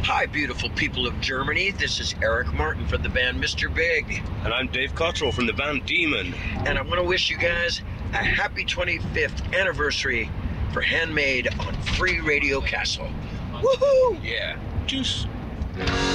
Hi, beautiful people of Germany. This is Eric Martin from the band Mr. Big. And I'm Dave Cottrell from the band Demon. And I want to wish you guys a happy 25th anniversary for Handmade on Free Radio Castle. Woohoo! Yeah. Juice.